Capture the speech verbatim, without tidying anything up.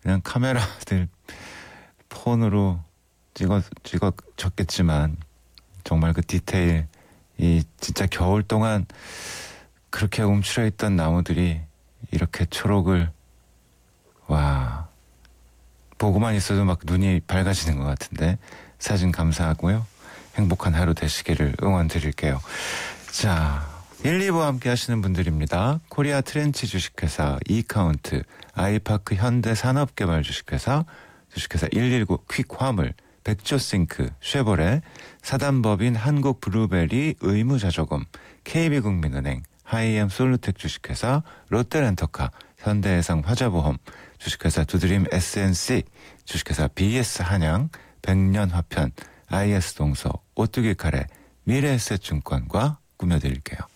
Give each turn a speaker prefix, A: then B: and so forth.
A: 그냥 카메라들 폰으로 찍어 찍어졌겠지만 정말 그 디테일, 이 진짜 겨울 동안 그렇게 움츠려 있던 나무들이 이렇게 초록을, 와, 보고만 있어도 막 눈이 밝아지는 것 같은데, 사진 감사하고요. 행복한 하루 되시기를 응원드릴게요. 자, 일, 이 부와 함께 하시는 분들입니다. 코리아 트렌치 주식회사, 이카운트, 아이파크 현대산업개발 주식회사, 주식회사 일일구 퀵화물, 백조싱크, 쉐보레, 사단법인 한국블루베리 의무자조금, 케이비국민은행, 하이엠 솔루텍 주식회사, 롯데렌터카, 현대해상 화재보험, 주식회사 두드림 에스엔씨, 주식회사 비에스한양, 백년화편, 아이에스동서, 오뚜기 카레, 미래에셋증권과 꾸며드릴게요.